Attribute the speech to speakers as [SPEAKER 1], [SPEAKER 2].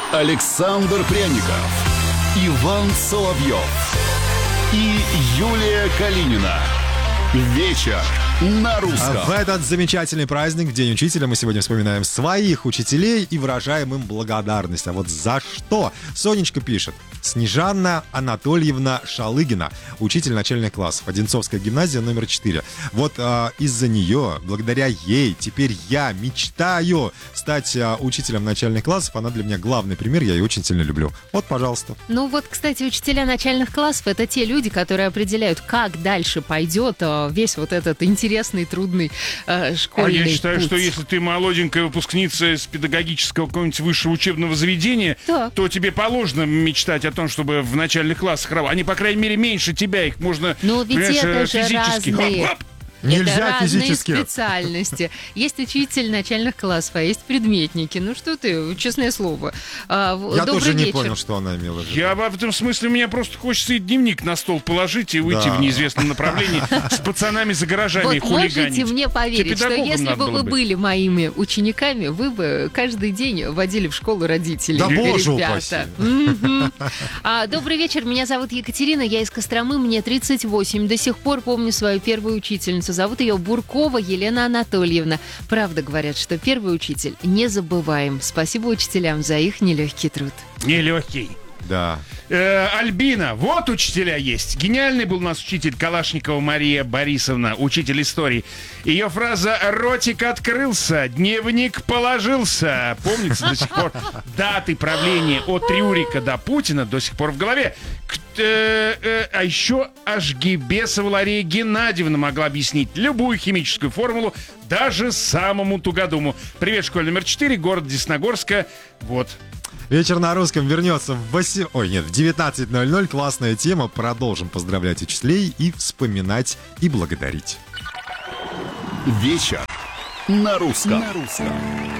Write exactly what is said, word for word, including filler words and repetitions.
[SPEAKER 1] Александр Пряников, Иван Соловьев и Юлия Калинина. Вечер на русском.
[SPEAKER 2] В этот замечательный праздник, в День учителя, мы сегодня вспоминаем своих учителей и выражаем им благодарность. А вот за что? Сонечка пишет. Снежанна Анатольевна Шалыгина, учитель начальных классов, Одинцовская гимназия номер четыре. Вот а, из-за нее, благодаря ей, теперь я мечтаю стать а, учителем начальных классов. Она для меня главный пример, я ее очень сильно люблю. Вот, пожалуйста.
[SPEAKER 3] Ну вот, кстати, учителя начальных классов — это те люди, которые определяют, как дальше пойдет а, весь вот этот интересный, трудный а, школьный
[SPEAKER 4] А я считаю,
[SPEAKER 3] путь.
[SPEAKER 4] что если ты молоденькая выпускница из педагогического какого-нибудь высшего учебного заведения,
[SPEAKER 3] да.
[SPEAKER 4] то тебе положено мечтать о том, чтобы в начальных классах работать. Они, по крайней мере, меньше тебя, их можно,
[SPEAKER 3] Но ведь это же
[SPEAKER 4] физически...
[SPEAKER 3] разные...
[SPEAKER 4] Хоп-хоп.
[SPEAKER 2] Нельзя
[SPEAKER 3] это разные
[SPEAKER 2] физически.
[SPEAKER 3] специальности. Есть учитель начальных классов, а есть предметники. Ну что ты, честное слово. А,
[SPEAKER 2] Я
[SPEAKER 3] добрый
[SPEAKER 2] тоже не
[SPEAKER 3] вечер.
[SPEAKER 2] понял, что она имела в виду.
[SPEAKER 4] Я в этом смысле, мне просто хочется и дневник на стол положить и выйти
[SPEAKER 2] Да.
[SPEAKER 4] в неизвестном направлении с пацанами за гаражами и
[SPEAKER 3] Вот
[SPEAKER 4] хулиганить.
[SPEAKER 3] можете мне поверить, что
[SPEAKER 4] Педагогом
[SPEAKER 3] если
[SPEAKER 4] надо
[SPEAKER 3] бы
[SPEAKER 4] было
[SPEAKER 3] вы
[SPEAKER 4] быть.
[SPEAKER 3] были моими учениками, вы бы каждый день водили в школу родителей.
[SPEAKER 2] Да боже
[SPEAKER 3] ребята.
[SPEAKER 2] упаси.
[SPEAKER 3] Мгм. А, добрый вечер, меня зовут Екатерина, я из Костромы, мне тридцать восемь. До сих пор помню свою первую учительницу. Зовут ее Буркова Елена Анатольевна. Правда говорят, что первый учитель незабываем. Спасибо учителям за их нелегкий труд.
[SPEAKER 4] Нелегкий.
[SPEAKER 2] Да.
[SPEAKER 4] Э, Альбина, вот учителя есть. Гениальный был у нас учитель Калашникова Мария Борисовна, учитель истории. Ее фраза «ротик открылся, дневник положился». Помнится до сих пор. Даты правления от Рюрика до Путина до сих пор в голове. К- э, э, а еще Ашгибесова Лария Геннадьевна могла объяснить любую химическую формулу даже самому тугодуму. Привет, школе номер четыре, город Десногорска. Вот.
[SPEAKER 2] Вечер на русском вернется в восемь... Ой, нет, в девятнадцать ноль ноль. Классная тема. Продолжим поздравлять учителей и вспоминать и благодарить.
[SPEAKER 1] Вечер на русском. На русском.